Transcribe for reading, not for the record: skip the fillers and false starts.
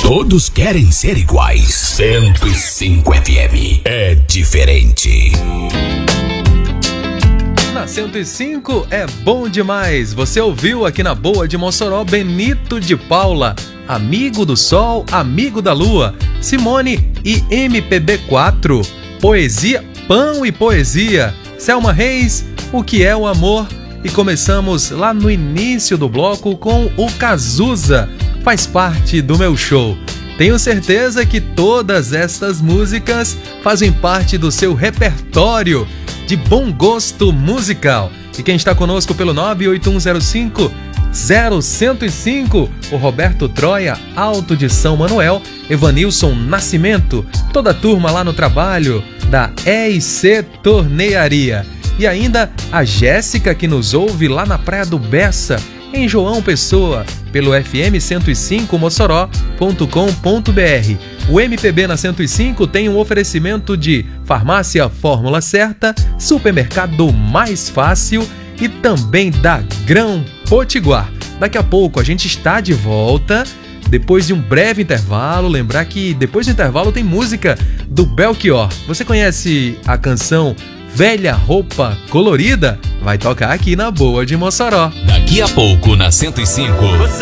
Todos querem ser iguais. 105 FM é diferente. Na 105 é bom demais. Você ouviu aqui na Boa de Mossoró Benito de Paula, Amigo do Sol, Amigo da Lua, Simone e MPB4, Poesia, Pão e Poesia, Selma Reis, O que é o Amor? E começamos lá no início do bloco com o Cazuza, Faz Parte do Meu Show. Tenho certeza que todas estas músicas fazem parte do seu repertório de bom gosto musical. E quem está conosco pelo 98105-0105, o Roberto Troia, Alto de São Manuel, Evanilson Nascimento, toda a turma lá no trabalho da EIC Tornearia. E ainda a Jéssica, que nos ouve lá na Praia do Bessa, em João Pessoa, pelo FM 105 Mossoró.com.br. O MPB na 105 tem um oferecimento de Farmácia Fórmula Certa, Supermercado Mais Fácil e também da Grão Potiguar. Daqui a pouco a gente está de volta, depois de um breve intervalo. Lembrar que depois do intervalo tem música do Belchior. Você conhece a canção Velha Roupa Colorida? Vai tocar aqui na Boa de Mossoró. Daqui a pouco na 105.